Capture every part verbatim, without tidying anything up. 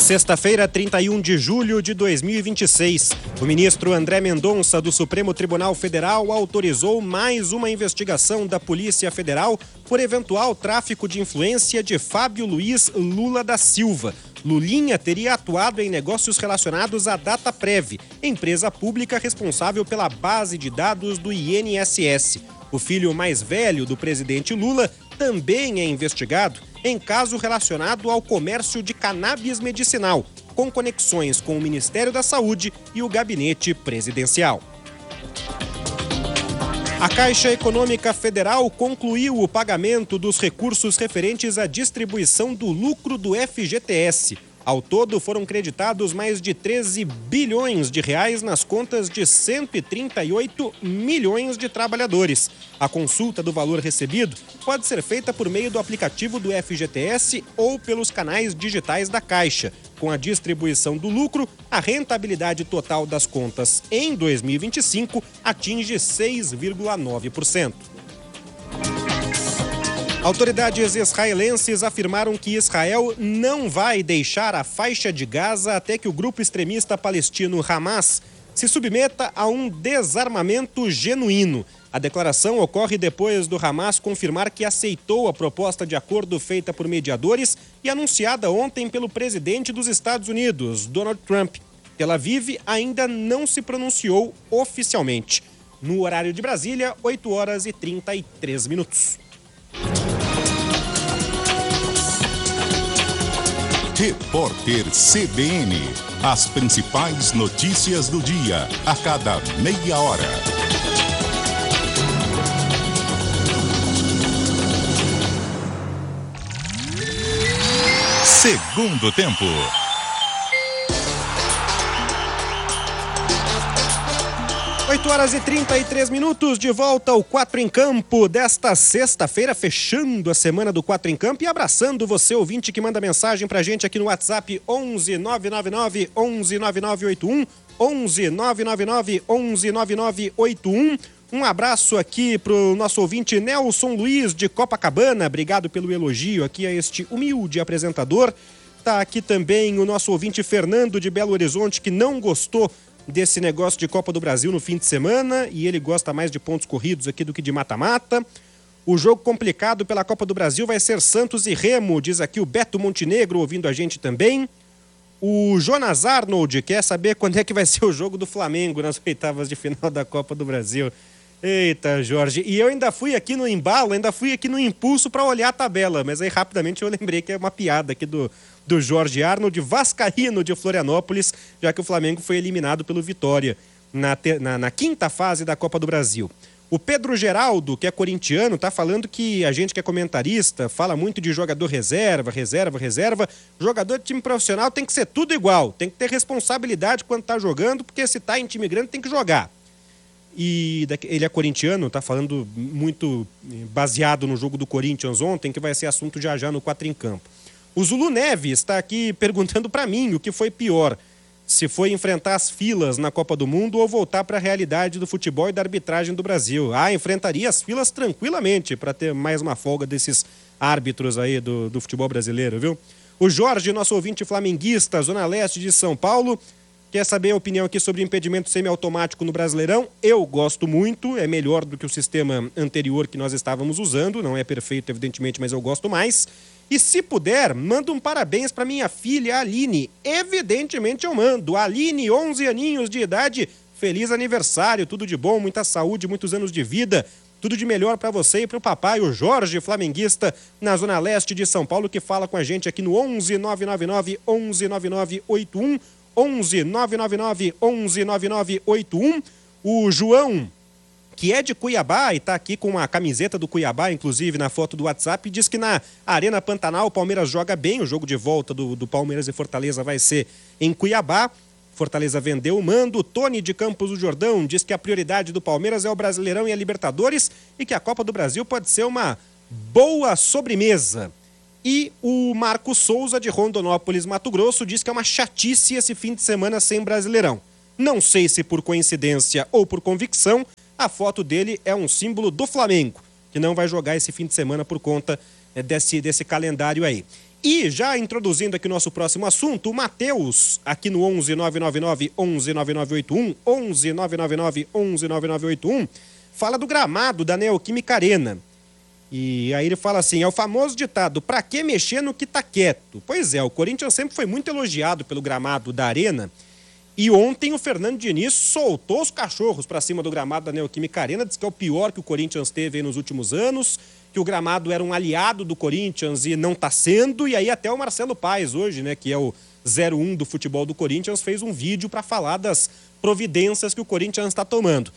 Sexta-feira, trinta e um de julho de dois mil e vinte e seis, o ministro André Mendonça, do Supremo Tribunal Federal, autorizou mais uma investigação da Polícia Federal por eventual tráfico de influência de Fábio Luiz Lula da Silva. Lulinha teria atuado em negócios relacionados à Dataprev, empresa pública responsável pela base de dados do I N S S. O filho mais velho do presidente Lula também é investigado em caso relacionado ao comércio de cannabis medicinal, com conexões com o Ministério da Saúde e o Gabinete Presidencial. A Caixa Econômica Federal concluiu o pagamento dos recursos referentes à distribuição do lucro do F G T S. Ao todo, foram creditados mais de treze bilhões de reais nas contas de cento e trinta e oito milhões de trabalhadores. A consulta do valor recebido pode ser feita por meio do aplicativo do F G T S ou pelos canais digitais da Caixa. Com a distribuição do lucro, a rentabilidade total das contas em dois mil e vinte e cinco atinge seis vírgula nove por cento. Autoridades israelenses afirmaram que Israel não vai deixar a faixa de Gaza até que o grupo extremista palestino Hamas se submeta a um desarmamento genuíno. A declaração ocorre depois do Hamas confirmar que aceitou a proposta de acordo feita por mediadores e anunciada ontem pelo presidente dos Estados Unidos, Donald Trump. Tel Aviv ainda não se pronunciou oficialmente. No horário de Brasília, oito horas e trinta e três minutos. Repórter C B N. As principais notícias do dia, a cada meia hora. Segundo tempo. oito horas e trinta e três minutos, de volta ao quatro em Campo desta sexta-feira, fechando a semana do quatro em Campo e abraçando você, ouvinte, que manda mensagem pra gente aqui no WhatsApp onze nove nove nove, onze nove nove oito um, onze nove nove nove, onze nove nove oito um. Um abraço aqui pro nosso ouvinte Nelson Luiz de Copacabana, obrigado pelo elogio aqui a este humilde apresentador. Tá aqui também o nosso ouvinte Fernando de Belo Horizonte, que não gostou desse negócio de Copa do Brasil no fim de semana e ele gosta mais de pontos corridos aqui do que de mata-mata. O jogo complicado pela Copa do Brasil vai ser Santos e Remo, diz aqui o Beto Montenegro, ouvindo a gente também. O Jonas Arnold quer saber quando é que vai ser o jogo do Flamengo nas oitavas de final da Copa do Brasil. Eita, Jorge. E eu ainda fui aqui no embalo, ainda fui aqui no impulso para olhar a tabela, mas aí rapidamente eu lembrei que é uma piada aqui do... do Jorge Arnold, vascaíno de Florianópolis, já que o Flamengo foi eliminado pelo Vitória na, te, na, na quinta fase da Copa do Brasil. O Pedro Geraldo, que é corintiano, tá falando que a gente que é comentarista fala muito de jogador reserva, reserva, reserva. Jogador de time profissional tem que ser tudo igual, tem que ter responsabilidade quando tá jogando, porque se tá em time grande tem que jogar. E ele é corintiano, tá falando muito baseado no jogo do Corinthians ontem, que vai ser assunto já já no quatro em Campo. O Zulu Neves está aqui perguntando para mim o que foi pior, se foi enfrentar as filas na Copa do Mundo ou voltar para a realidade do futebol e da arbitragem do Brasil. Ah, enfrentaria as filas tranquilamente para ter mais uma folga desses árbitros aí do, do futebol brasileiro, viu? O Jorge, nosso ouvinte flamenguista, Zona Leste de São Paulo, quer saber a opinião aqui sobre impedimento semiautomático no Brasileirão. Eu gosto muito, é melhor do que o sistema anterior que nós estávamos usando, não é perfeito, evidentemente, mas eu gosto mais. E se puder, manda um parabéns para minha filha Aline. Evidentemente eu mando. Aline, onze aninhos de idade, feliz aniversário, tudo de bom, muita saúde, muitos anos de vida. Tudo de melhor para você e para o papai, o Jorge, flamenguista, na Zona Leste de São Paulo, que fala com a gente aqui no onze nove nove nove, onze nove nove oito um, onze nove nove nove, onze nove nove oito um. O João, que é de Cuiabá e está aqui com uma camiseta do Cuiabá, inclusive na foto do WhatsApp, diz que na Arena Pantanal o Palmeiras joga bem, o jogo de volta do, do Palmeiras e Fortaleza vai ser em Cuiabá. Fortaleza vendeu o mando. Tony de Campos do Jordão diz que a prioridade do Palmeiras é o Brasileirão e a Libertadores e que a Copa do Brasil pode ser uma boa sobremesa. E o Marco Souza, de Rondonópolis, Mato Grosso, diz que é uma chatice esse fim de semana sem Brasileirão. Não sei se por coincidência ou por convicção, a foto dele é um símbolo do Flamengo, que não vai jogar esse fim de semana por conta desse, desse calendário aí. E já introduzindo aqui o nosso próximo assunto, o Matheus, aqui no onze nove nove nove, onze nove nove oito um, onze nove nove nove, onze nove nove oito um, fala do gramado da Neoquímica Arena. E aí ele fala assim, é o famoso ditado, pra que mexer no que tá quieto? Pois é, o Corinthians sempre foi muito elogiado pelo gramado da Arena, e ontem o Fernando Diniz soltou os cachorros pra cima do gramado da Neoquímica Arena, disse que é o pior que o Corinthians teve aí nos últimos anos, que o gramado era um aliado do Corinthians e não está sendo, e aí até o Marcelo Paes hoje, né, que é o zero um do futebol do Corinthians, fez um vídeo para falar das providências que o Corinthians está tomando.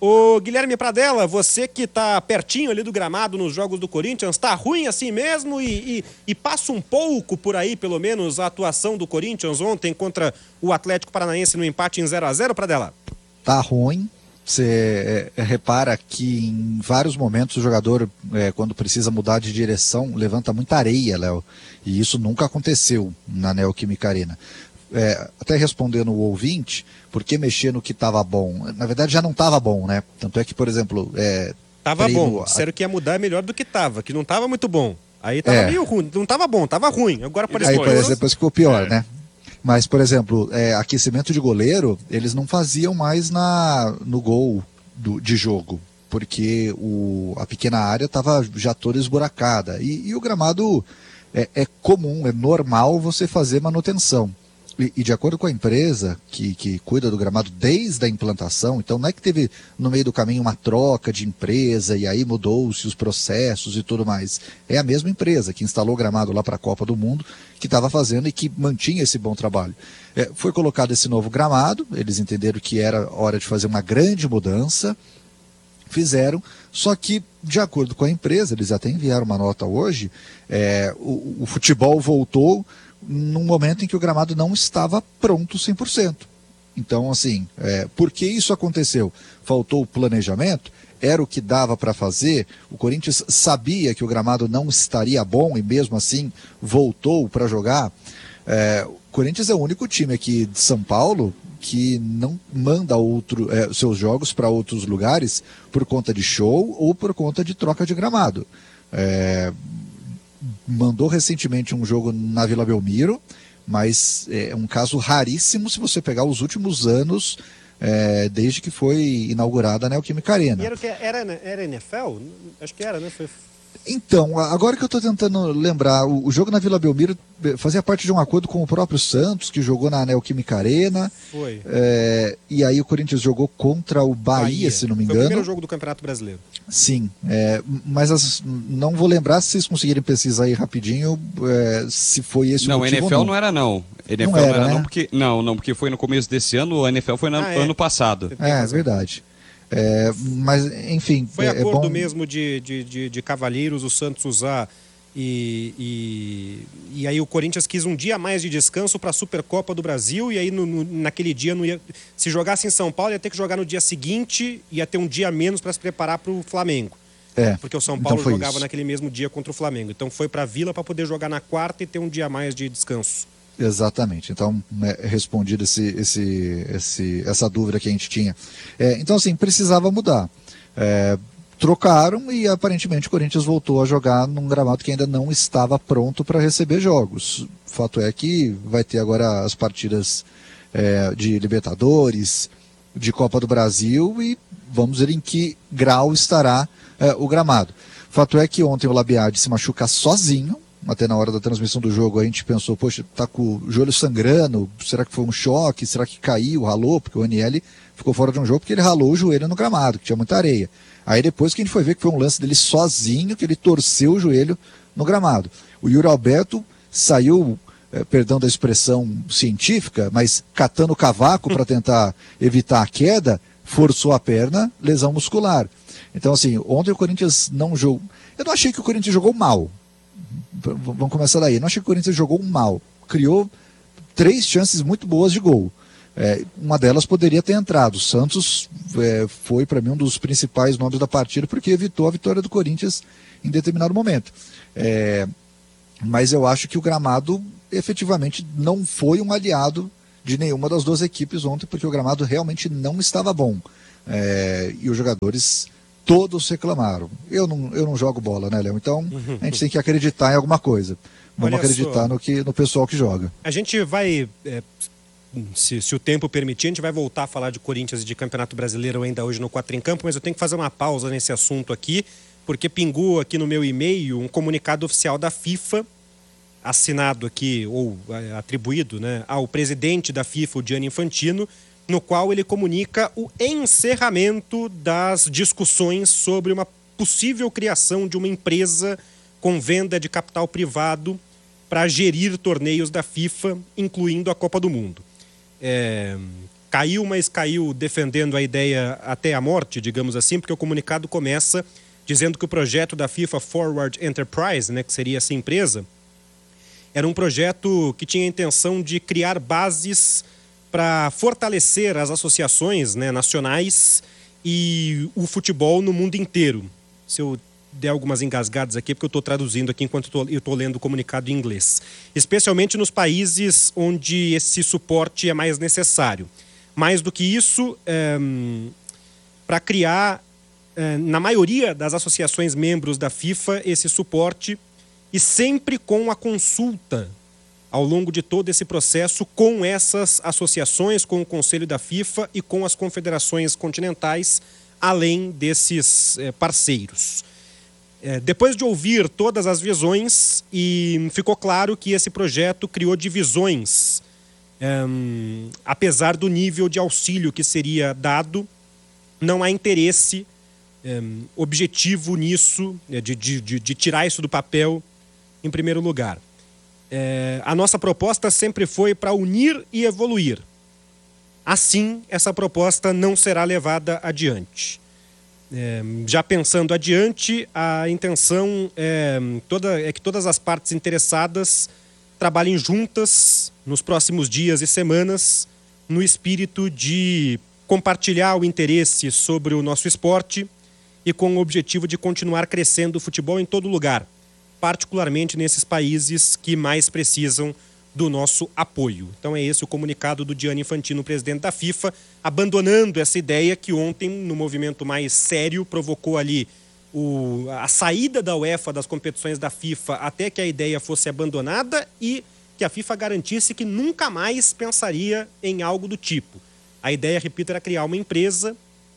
Ô Guilherme Pradella, você que está pertinho ali do gramado nos jogos do Corinthians, está ruim assim mesmo e, e, e passa um pouco por aí, pelo menos, a atuação do Corinthians ontem contra o Atlético Paranaense no empate em zero a zero, Pradella? Tá ruim. Você é, repara que em vários momentos o jogador, é, quando precisa mudar de direção, levanta muita areia, Léo. E isso nunca aconteceu na Neoquímica Arena. É, até respondendo o ouvinte, por que mexer no que estava bom? Na verdade já não estava bom, né? Tanto é que, por exemplo... É, tava treino... bom, disseram que ia mudar melhor do que estava, que não estava muito bom. Aí tava é. meio ruim, não estava bom, tava ruim. Agora parece Aí que parece, depois ficou pior, é. né? Mas, por exemplo, é, aquecimento de goleiro, eles não faziam mais na, no gol do, de jogo, porque o, a pequena área estava já toda esburacada. E, e o gramado é, é comum, é normal você fazer manutenção. E, e de acordo com a empresa que, que cuida do gramado desde a implantação, então não é que teve no meio do caminho uma troca de empresa e aí mudou-se os processos e tudo mais. É a mesma empresa que instalou o gramado lá para a Copa do Mundo, que estava fazendo e que mantinha esse bom trabalho. É, foi colocado esse novo gramado, eles entenderam que era hora de fazer uma grande mudança, fizeram, só que, de acordo com a empresa, eles até enviaram uma nota hoje, é, o, o futebol voltou num momento em que o gramado não estava pronto cem por cento. Então, assim, é, por que isso aconteceu? Faltou o planejamento? Era o que dava para fazer? O Corinthians sabia que o gramado não estaria bom e mesmo assim voltou para jogar? É, o Corinthians é o único time aqui de São Paulo que não manda outro, é, seus jogos para outros lugares por conta de show ou por conta de troca de gramado. É, mandou recentemente um jogo na Vila Belmiro, mas é um caso raríssimo se você pegar os últimos anos, é, desde que foi inaugurada a Neoquímica Arena. E era o que? Era, era N F L? Acho que era, né? Foi... Então, agora que eu estou tentando lembrar, o, o jogo na Vila Belmiro fazia parte de um acordo com o próprio Santos, que jogou na Neoquímica Arena. Foi. É, e aí o Corinthians jogou contra o Bahia, Bahia, se não me engano. Foi o primeiro jogo do Campeonato Brasileiro. Sim, é, mas as, não vou lembrar, se vocês conseguirem pesquisar aí rapidinho, é, se foi esse não, o motivo N F L ou não. não era não. N F L não não era, era né? não, porque, não, não, porque foi no começo desse ano, o N F L foi no ah, ano é. passado. É, é verdade. É, mas, enfim... Foi é, acordo é bom... mesmo de, de, de, de cavalheiros, o Santos usar e, e, e aí o Corinthians quis um dia a mais de descanso para a Supercopa do Brasil e aí no, no, naquele dia, não ia, se jogasse em São Paulo ia ter que jogar no dia seguinte, ia ter um dia a menos para se preparar para o Flamengo. É, porque o São Paulo então jogava isso. naquele mesmo dia contra o Flamengo. Então foi para a Vila para poder jogar na quarta e ter um dia a mais de descanso. Exatamente, então né, respondido esse, esse, esse, essa dúvida que a gente tinha. É, então assim, precisava mudar. É, trocaram e aparentemente o Corinthians voltou a jogar num gramado que ainda não estava pronto para receber jogos. O fato é que vai ter agora as partidas é, de Libertadores, de Copa do Brasil e vamos ver em que grau estará é, o gramado. O fato é que ontem o Labiade se machuca sozinho. Até na hora da transmissão do jogo a gente pensou, poxa, tá com o joelho sangrando, será que foi um choque, será que caiu, ralou? Porque o N L ficou fora de um jogo porque ele ralou o joelho no gramado, que tinha muita areia. Aí depois que a gente foi ver que foi um lance dele sozinho, que ele torceu o joelho no gramado. O Yuri Alberto saiu, eh, perdão da expressão científica, mas catando o cavaco para tentar evitar a queda, forçou a perna, lesão muscular. Então assim, ontem o Corinthians não jogou... Eu não achei que o Corinthians jogou mal. Vamos começar daí. Eu não achei que o Corinthians jogou mal. Criou três chances muito boas de gol. É, uma delas poderia ter entrado. O Santos é, foi, para mim, um dos principais nomes da partida, porque evitou a vitória do Corinthians em determinado momento. É, mas eu acho que o gramado efetivamente não foi um aliado de nenhuma das duas equipes ontem, porque o gramado realmente não estava bom. É, e os jogadores todos reclamaram. Eu não, eu não jogo bola, né, Léo? Então, a gente tem que acreditar em alguma coisa. Vamos Olha acreditar só. no, que, no pessoal que joga. A gente vai, é, se, se o tempo permitir, a gente vai voltar a falar de Corinthians e de Campeonato Brasileiro ainda hoje no Quatro em Campo, mas eu tenho que fazer uma pausa nesse assunto aqui, porque pingou aqui no meu e-mail um comunicado oficial da FIFA, assinado aqui, ou é, atribuído, né, ao presidente da FIFA, o Gianni Infantino, no qual ele comunica o encerramento das discussões sobre uma possível criação de uma empresa com venda de capital privado para gerir torneios da FIFA, incluindo a Copa do Mundo. É, caiu, mas caiu defendendo a ideia até a morte, digamos assim, porque o comunicado começa dizendo que o projeto da FIFA Forward Enterprise, né, que seria essa empresa, era um projeto que tinha a intenção de criar bases para fortalecer as associações, né, nacionais e o futebol no mundo inteiro. Se eu der algumas engasgadas aqui, porque eu estou traduzindo aqui enquanto eu estou lendo o comunicado em inglês. Especialmente nos países onde esse suporte é mais necessário. Mais do que isso, é, para criar, é, na maioria das associações membros da FIFA, esse suporte, e sempre com a consulta ao longo de todo esse processo com essas associações, com o Conselho da FIFA e com as confederações continentais, além desses é, parceiros. É, depois de ouvir todas as visões, e ficou claro que esse projeto criou divisões, é, apesar do nível de auxílio que seria dado, não há interesse é, objetivo nisso, é, de, de, de tirar isso do papel em primeiro lugar. É, a nossa proposta sempre foi para unir e evoluir. Assim, essa proposta não será levada adiante. É, já pensando adiante, a intenção é, toda, é que todas as partes interessadas trabalhem juntas nos próximos dias e semanas no espírito de compartilhar o interesse sobre o nosso esporte e com o objetivo de continuar crescendo o futebol em todo lugar, particularmente nesses países que mais precisam do nosso apoio. Então é esse o comunicado do Gianni Infantino, presidente da FIFA, abandonando essa ideia que ontem, no movimento mais sério, provocou ali o, a saída da UEFA das competições da FIFA até que a ideia fosse abandonada e que a FIFA garantisse que nunca mais pensaria em algo do tipo. A ideia, repito, era criar uma empresa,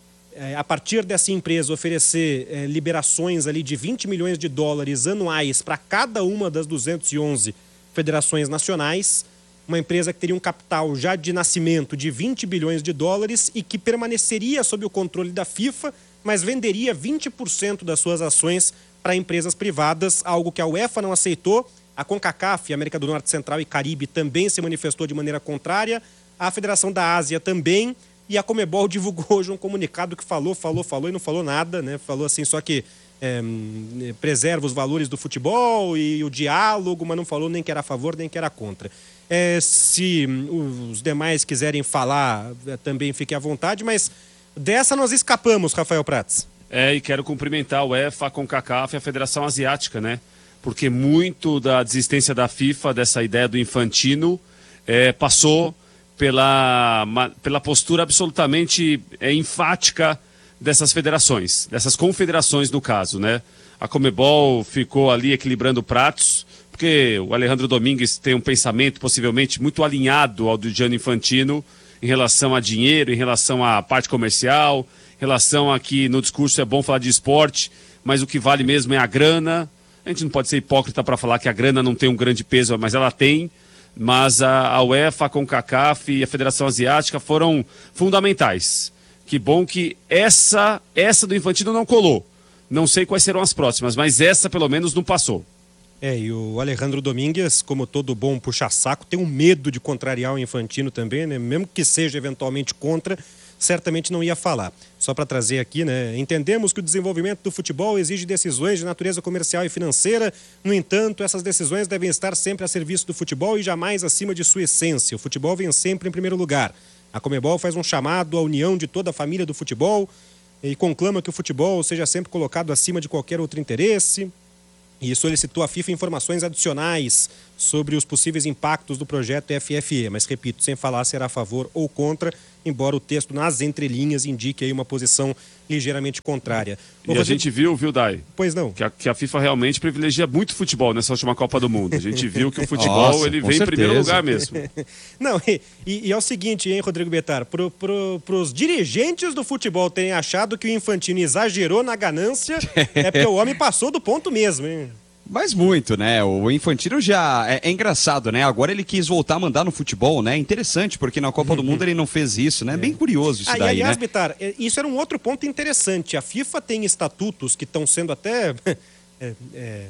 é, a partir dessa empresa oferecer é, liberações ali de vinte milhões de dólares anuais para cada uma das duzentas e onze federações nacionais, uma empresa que teria um capital já de nascimento de vinte bilhões de dólares e que permaneceria sob o controle da FIFA, mas venderia vinte por cento das suas ações para empresas privadas, algo que a UEFA não aceitou, a CONCACAF, América do Norte, Central e Caribe, também se manifestou de maneira contrária, a Federação da Ásia também, e a Conmebol divulgou hoje um comunicado que falou, falou, falou e não falou nada, né? Falou assim, só que É, preserva os valores do futebol e o diálogo, mas não falou nem que era a favor, nem que era contra. É, se os demais quiserem falar, também fiquem à vontade, mas dessa nós escapamos, Rafael Prats. É, e quero cumprimentar a UEFA, a CONCACAF e a Federação Asiática, né? Porque muito da desistência da FIFA, dessa ideia do Infantino, é, passou pela, pela postura absolutamente é, enfática dessas federações, dessas confederações no caso, né? A Conmebol ficou ali equilibrando pratos, porque o Alejandro Domingues tem um pensamento possivelmente muito alinhado ao do Gianni Infantino em relação a dinheiro, em relação à parte comercial, em relação a que no discurso é bom falar de esporte, mas o que vale mesmo é a grana. A gente não pode ser hipócrita para falar que a grana não tem um grande peso, mas ela tem. Mas a, a UEFA, a CONCACAF e a Federação Asiática foram fundamentais. Que bom que essa, essa do Infantino não colou. Não sei quais serão as próximas, mas essa pelo menos não passou. É, e o Alejandro Domingues, como todo bom puxa-saco, tem um medo de contrariar o Infantino também, né? Mesmo que seja eventualmente contra, certamente não ia falar. Só para trazer aqui, né? Entendemos que o desenvolvimento do futebol exige decisões de natureza comercial e financeira. No entanto, essas decisões devem estar sempre a serviço do futebol e jamais acima de sua essência. O futebol vem sempre em primeiro lugar. A Conmebol faz um chamado à união de toda a família do futebol e conclama que o futebol seja sempre colocado acima de qualquer outro interesse. E solicitou à FIFA informações adicionais sobre os possíveis impactos do projeto F F E. Mas, repito, sem falar se era a favor ou contra, embora o texto nas entrelinhas indique aí uma posição ligeiramente contrária. E a gente viu, viu, Dai? Pois não. Que a, que a FIFA realmente privilegia muito o futebol nessa última Copa do Mundo. A gente viu que o futebol Nossa, ele com vem certeza. em primeiro lugar mesmo. Não, e, e é o seguinte, hein, Rodrigo Bettar? Para pro, os dirigentes do futebol terem achado que o Infantino exagerou na ganância, é porque o homem passou do ponto mesmo, hein? Mas muito, né? O Infantino já... É, é engraçado, né? Agora ele quis voltar a mandar no futebol, né? Interessante, porque na Copa do Mundo ele não fez isso, né? Bem curioso isso ah, daí, e, aliás, né? Bittar, isso era um outro ponto interessante. A FIFA tem estatutos que estão sendo até é, é,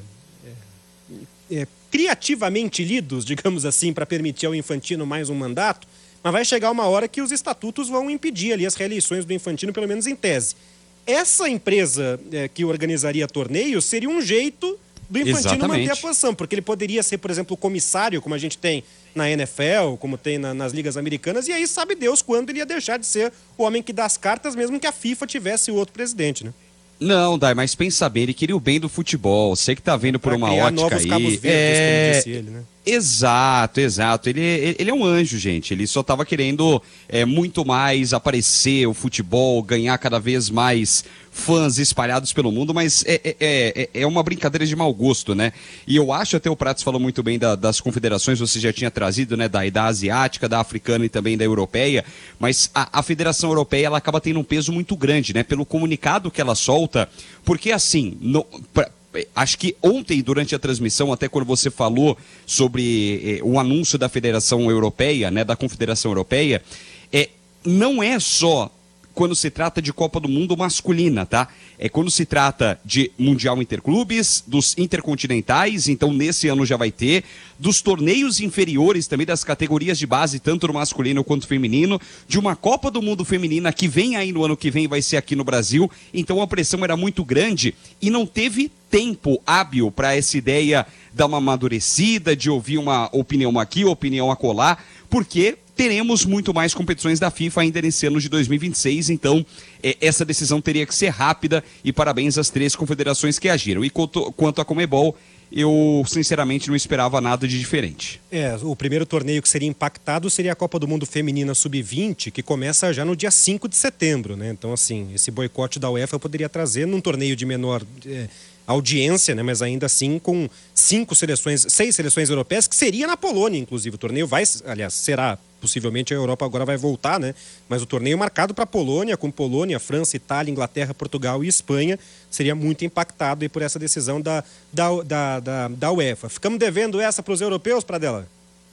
é, é, criativamente lidos, digamos assim, para permitir ao Infantino mais um mandato, mas vai chegar uma hora que os estatutos vão impedir ali as reeleições do Infantino, pelo menos em tese. Essa empresa é, que organizaria torneios seria um jeito do Infantino Exatamente. manter a posição, porque ele poderia ser, por exemplo, o comissário, como a gente tem na N F L, como tem na, nas ligas americanas, e aí sabe Deus quando ele ia deixar de ser o homem que dá as cartas, mesmo que a FIFA tivesse outro presidente, né? Não, Dai, mas pensa bem, ele queria o bem do futebol. Você que tá vendo por Pra uma criar ótica novos aí. cabos verdes, é... como disse ele, né? Exato, exato. Ele, ele é um anjo, gente. Ele só tava querendo é, muito mais aparecer o futebol, ganhar cada vez mais fãs espalhados pelo mundo, mas é, é, é, é uma brincadeira de mau gosto, né? E eu acho, até o Pratos falou muito bem da, das confederações, você já tinha trazido, né? Da, da asiática, da africana e também da europeia, mas a, a Federação Europeia, ela acaba tendo um peso muito grande, né? Pelo comunicado que ela solta, porque assim, no, pra, acho que ontem, durante a transmissão, até quando você falou sobre eh, o anúncio da Federação Europeia, né, da Confederação Europeia, é, não é só quando se trata de Copa do Mundo masculina, tá? É quando se trata de Mundial Interclubes, dos intercontinentais, então nesse ano já vai ter, dos torneios inferiores também, das categorias de base, tanto no masculino quanto feminino, de uma Copa do Mundo feminina que vem aí no ano que vem, vai ser aqui no Brasil, então a pressão era muito grande e não teve tempo hábil para essa ideia dar uma amadurecida, de ouvir uma opinião aqui, opinião acolá, porque teremos muito mais competições da FIFA ainda nesse ano de dois mil e vinte e seis, então é, essa decisão teria que ser rápida e parabéns às três confederações que agiram. E quanto, quanto a Conmebol, eu sinceramente não esperava nada de diferente. É, o primeiro torneio que seria impactado seria a Copa do Mundo Feminina sub vinte, que começa já no dia cinco de setembro, né? Então, assim, esse boicote da UEFA poderia trazer num torneio de menor é, audiência, né? Mas ainda assim com cinco seleções, seis seleções europeias, que seria na Polônia, inclusive. O torneio vai, aliás, será, possivelmente a Europa agora vai voltar, né? Mas o torneio marcado para a Polônia, com Polônia, França, Itália, Inglaterra, Portugal e Espanha, seria muito impactado aí por essa decisão da, da, da, da, da UEFA. Ficamos devendo essa para os europeus, Pradella?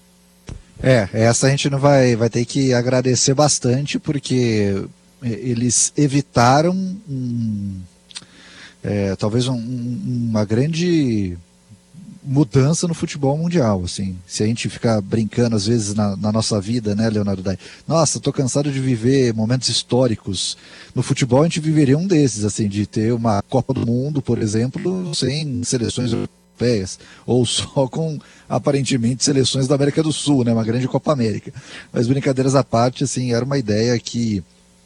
É, essa a gente não vai, vai ter que agradecer bastante, porque eles evitaram um, é, talvez um, uma grande mudança no futebol mundial, assim. Se a gente ficar brincando às vezes na, na nossa vida, né, Leonardo Dai? Nossa, tô cansado de viver momentos históricos. No futebol a gente viveria um desses, assim, de ter uma Copa do Mundo, por exemplo, sem seleções europeias, ou só com, aparentemente, seleções da América do Sul, né, uma grande Copa América. Mas brincadeiras à parte, assim, era uma ideia que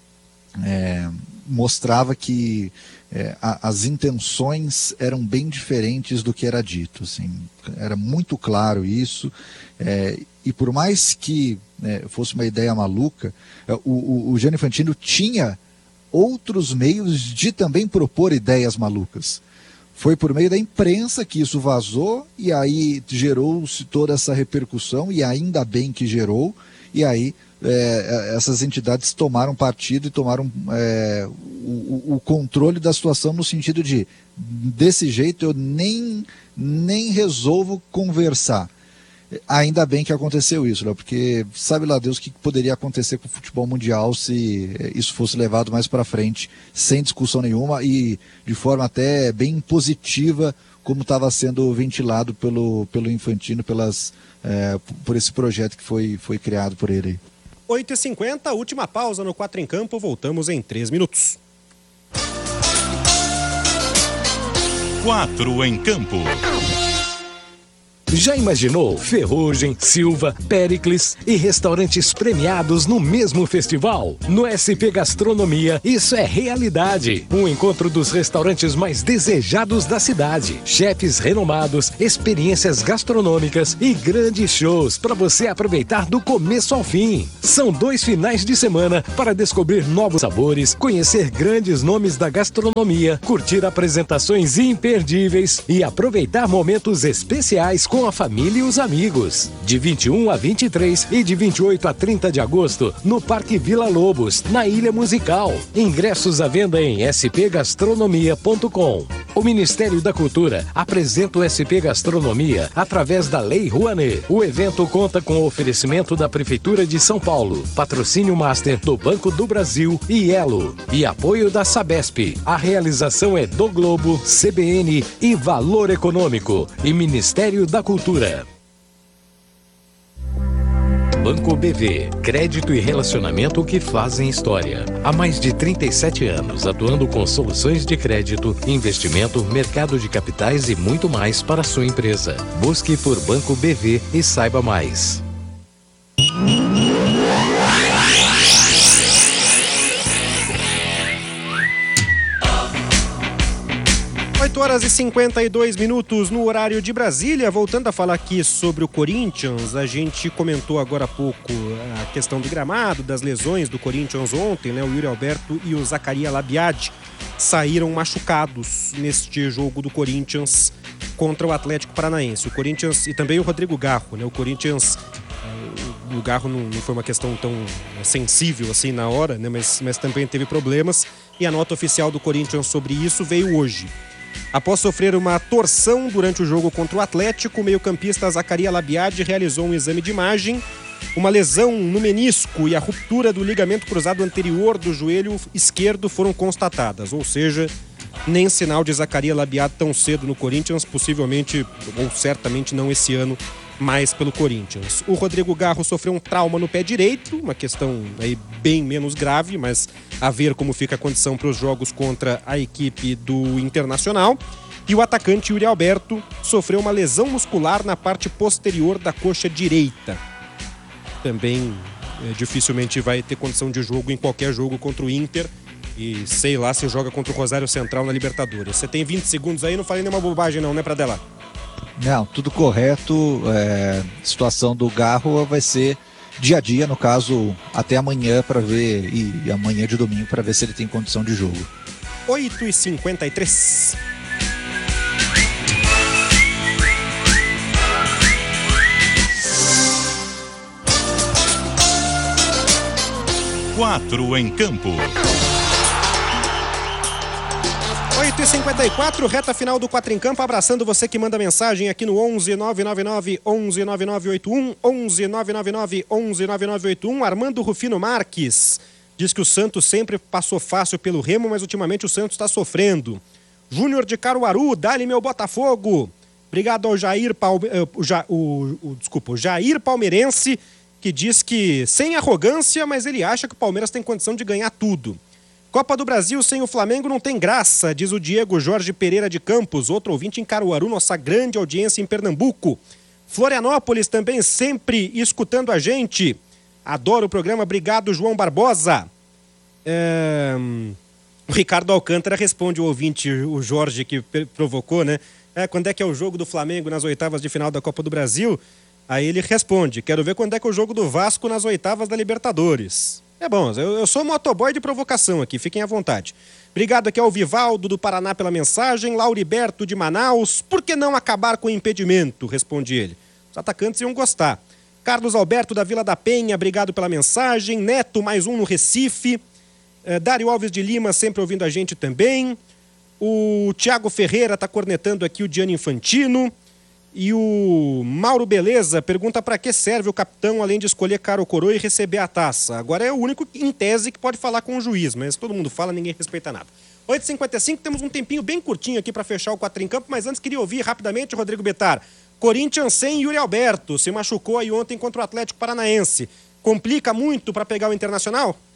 é, mostrava que É, a, as intenções eram bem diferentes do que era dito, assim, era muito claro isso, é, e por mais que é, fosse uma ideia maluca, é, o, o, o Gianni Infantino tinha outros meios de também propor ideias malucas. Foi por meio da imprensa que isso vazou, e aí gerou-se toda essa repercussão, e ainda bem que gerou, e aí É, essas entidades tomaram partido e tomaram é, o, o controle da situação no sentido de, desse jeito eu nem, nem resolvo conversar. Ainda bem que aconteceu isso, né? Porque sabe lá Deus o que poderia acontecer com o futebol mundial se isso fosse levado mais para frente, sem discussão nenhuma e de forma até bem positiva, como estava sendo ventilado pelo, pelo Infantino, pelas, é, por esse projeto que foi, foi criado por ele. oito e cinquenta, última pausa no quatro em Campo, voltamos em três minutos. quatro em Campo. Já imaginou Ferrugem, Silva, Péricles e restaurantes premiados no mesmo festival? No S P Gastronomia, isso é realidade. Um encontro dos restaurantes mais desejados da cidade. Chefes renomados, experiências gastronômicas e grandes shows para você aproveitar do começo ao fim. São dois finais de semana para descobrir novos sabores, conhecer grandes nomes da gastronomia, curtir apresentações imperdíveis e aproveitar momentos especiais com a família e os amigos. De vinte e um a vinte e três e de vinte e oito a trinta de agosto, no Parque Vila Lobos, na Ilha Musical. Ingressos à venda em s p gastronomia ponto com. O Ministério da Cultura apresenta o S P Gastronomia através da Lei Rouanet. O evento conta com o oferecimento da Prefeitura de São Paulo, patrocínio master do Banco do Brasil e Elo, e apoio da Sabesp. A realização é do Globo, C B N e Valor Econômico e Ministério da Cultura. Banco B V, crédito e relacionamento que fazem história. Há mais de trinta e sete anos, atuando com soluções de crédito, investimento, mercado de capitais e muito mais para a sua empresa. Busque por Banco B V e saiba mais. oito horas e cinquenta e dois minutos no horário de Brasília. Voltando a falar aqui sobre o Corinthians, a gente comentou agora há pouco a questão do gramado, das lesões do Corinthians ontem, né? O Yuri Alberto e o Zaccaria Labiad saíram machucados neste jogo do Corinthians contra o Atlético Paranaense. O Corinthians e também o Rodrigo Garro, né? O Corinthians, o Garro não, não foi uma questão tão sensível assim na hora, né? Mas, mas também teve problemas, e a nota oficial do Corinthians sobre isso veio hoje. Após sofrer uma torção durante o jogo contra o Atlético, o meio-campista Zaccaria Labiad realizou um exame de imagem. Uma lesão no menisco e a ruptura do ligamento cruzado anterior do joelho esquerdo foram constatadas. Ou seja, nem sinal de Zaccaria Labiad tão cedo no Corinthians, possivelmente ou certamente não esse ano mais pelo Corinthians. O Rodrigo Garro sofreu um trauma no pé direito, uma questão aí bem menos grave, mas a ver como fica a condição para os jogos contra a equipe do Internacional. E o atacante Yuri Alberto sofreu uma lesão muscular na parte posterior da coxa direita. Também é, dificilmente vai ter condição de jogo em qualquer jogo contra o Inter. E sei lá se joga contra o Rosário Central na Libertadores. Você tem vinte segundos aí, não falei nenhuma bobagem não, né, Pradella? Não, tudo correto. É, situação do Garro vai ser dia a dia, no caso, até amanhã para ver, e amanhã de domingo para ver se ele tem condição de jogo. oito e cinquenta e três. Quatro em campo. oito e cinquenta e quatro, reta final do quatro em campo, abraçando você que manda mensagem aqui no onze nove nove nove onze nove nove oito um, onze nove nove nove onze nove nove oito um. Armando Rufino Marques diz que o Santos sempre passou fácil pelo Remo, mas ultimamente o Santos está sofrendo. Júnior de Caruaru, dá-lhe meu Botafogo. Obrigado ao Jair, Palme... o, o, o, desculpa, o Jair Palmeirense, que diz que sem arrogância, mas ele acha que o Palmeiras tem condição de ganhar tudo. Copa do Brasil sem o Flamengo não tem graça, diz o Diego Jorge Pereira de Campos, outro ouvinte em Caruaru, nossa grande audiência em Pernambuco. Florianópolis também sempre escutando a gente. Adoro o programa, obrigado João Barbosa. É... O Ricardo Alcântara responde o ouvinte, o Jorge, que provocou, né? É, quando é que é o jogo do Flamengo nas oitavas de final da Copa do Brasil? Aí ele responde, quero ver quando é que é o jogo do Vasco nas oitavas da Libertadores. É bom, eu, eu sou motoboy de provocação aqui, fiquem à vontade. Obrigado aqui ao Vivaldo do Paraná pela mensagem, Lauriberto de Manaus, por que não acabar com o impedimento? Responde ele. Os atacantes iam gostar. Carlos Alberto da Vila da Penha, obrigado pela mensagem. Neto, mais um no Recife. É, Dário Alves de Lima, sempre ouvindo a gente também. O Tiago Ferreira está cornetando aqui o Gianni Infantino. E o Mauro Beleza pergunta para que serve o capitão, além de escolher cara ou coroa e receber a taça. Agora é o único, em tese, que pode falar com o juiz, mas todo mundo fala, ninguém respeita nada. oito e cinquenta e cinco, temos um tempinho bem curtinho aqui para fechar o quatro em campo, mas antes queria ouvir rapidamente, Rodrigo Bettar. Corinthians sem Yuri Alberto, se machucou aí ontem contra o Atlético Paranaense. Complica muito para pegar o Internacional?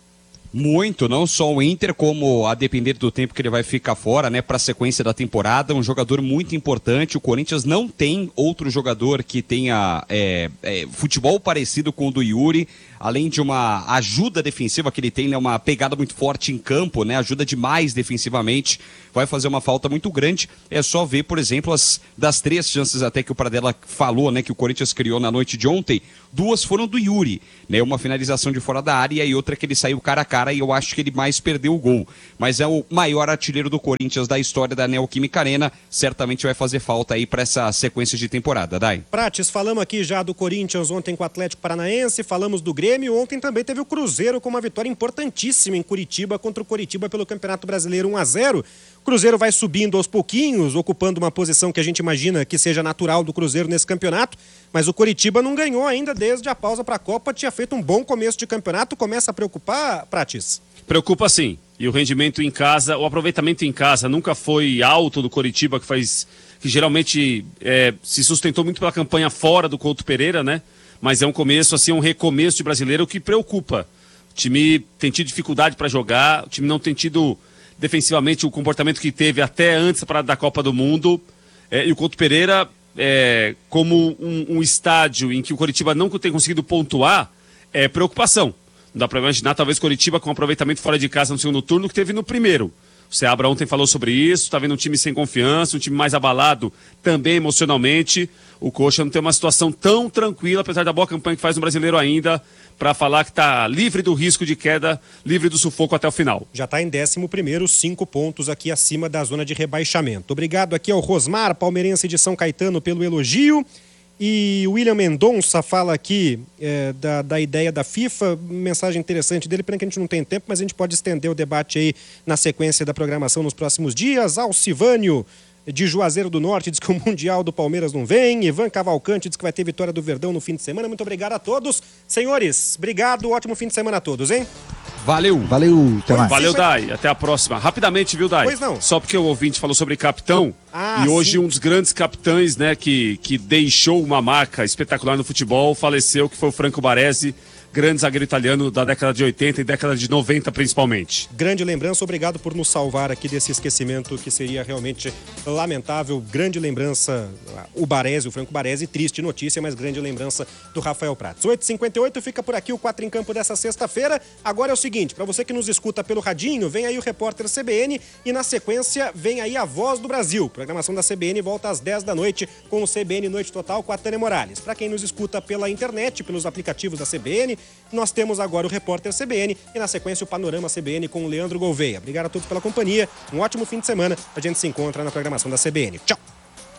Muito, não só o Inter, como a depender do tempo que ele vai ficar fora, né, para a sequência da temporada, um jogador muito importante. O Corinthians não tem outro jogador que tenha é, é, futebol parecido com o do Yuri, além de uma ajuda defensiva que ele tem, né, uma pegada muito forte em campo, né, ajuda demais defensivamente, vai fazer uma falta muito grande. É só ver, por exemplo, as das três chances até que o Pradella falou, né, que o Corinthians criou na noite de ontem, duas foram do Yuri, né, uma finalização de fora da área e outra que ele saiu cara a cara, e eu acho que ele mais perdeu o gol. Mas é o maior artilheiro do Corinthians da história da Neoquímica Arena, certamente vai fazer falta aí para essa sequência de temporada, Dai. Prates, falamos aqui já do Corinthians ontem com o Atlético Paranaense, falamos do Grêmio, ontem também teve o Cruzeiro com uma vitória importantíssima em Curitiba contra o Coritiba pelo Campeonato Brasileiro um a zero. O Cruzeiro vai subindo aos pouquinhos, ocupando uma posição que a gente imagina que seja natural do Cruzeiro nesse campeonato, mas o Coritiba não ganhou ainda desde a pausa para a Copa, tinha feito um bom começo de campeonato. Começa a preocupar, Prates? Preocupa sim, e o rendimento em casa, o aproveitamento em casa nunca foi alto do Coritiba, que faz, que geralmente é, se sustentou muito pela campanha fora do Couto Pereira, né? Mas é um começo, assim, um recomeço de brasileiro que preocupa. O time tem tido dificuldade para jogar, o time não tem tido defensivamente o comportamento que teve até antes da Copa do Mundo, é, e o Couto Pereira, é, como um, um estádio em que o Coritiba não tem conseguido pontuar, é preocupação. Não dá para imaginar, talvez, Coritiba com aproveitamento fora de casa no segundo turno que teve no primeiro. O Seabra ontem falou sobre isso, está vendo um time sem confiança, um time mais abalado também emocionalmente. O Coxa não tem uma situação tão tranquila, apesar da boa campanha que faz no Brasileiro ainda, para falar que está livre do risco de queda, livre do sufoco até o final. Já está em décimo primeiro, cinco pontos aqui acima da zona de rebaixamento. Obrigado aqui ao Rosmar, palmeirense de São Caetano, pelo elogio. E o William Mendonça fala aqui é, da, da ideia da FIFA, mensagem interessante dele, pena que a gente não tem tempo, mas a gente pode estender o debate aí na sequência da programação nos próximos dias. Alcivânio, de Juazeiro do Norte, diz que o Mundial do Palmeiras não vem. Ivan Cavalcante diz que vai ter vitória do Verdão no fim de semana. Muito obrigado a todos. Senhores, obrigado, ótimo fim de semana a todos, hein? Valeu. Valeu, até mais. Valeu, Dai. Até a próxima. Rapidamente, viu, Dai? Pois não. Só porque o ouvinte falou sobre capitão. Ah, e hoje sim. um dos grandes capitães, né, que, que deixou uma marca espetacular no futebol, faleceu, que foi o Franco Baresi, grande zagueiro italiano da década de oitenta e década de noventa, principalmente. Grande lembrança, obrigado por nos salvar aqui desse esquecimento que seria realmente lamentável. Grande lembrança, o Baresi, o Franco Baresi, triste notícia, mas grande lembrança do Rafael Prates. oito e cinquenta e oito, fica por aqui o quatro em Campo dessa sexta-feira. Agora é o seguinte, para você que nos escuta pelo radinho, vem aí o repórter C B N e na sequência vem aí a Voz do Brasil. Programação da C B N volta às dez da noite com o C B N Noite Total com a Tânia Morales. Para quem nos escuta pela internet, pelos aplicativos da C B N, nós temos agora o repórter C B N e na sequência o Panorama C B N com o Leandro Gouveia. Obrigado a todos pela companhia, um ótimo fim de semana. A gente se encontra na programação da C B N. Tchau!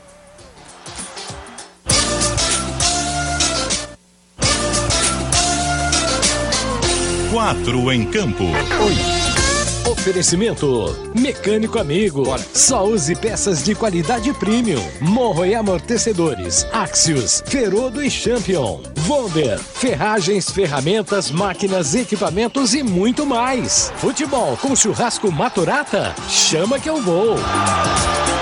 Quatro em Campo. Oferecimento Mecânico Amigo. Bora. Só use peças de qualidade premium. Morro e amortecedores, Axios, Ferodo e Champion. Volder, ferragens, ferramentas, máquinas, equipamentos e muito mais. Futebol com churrasco Maturata? Chama que eu vou.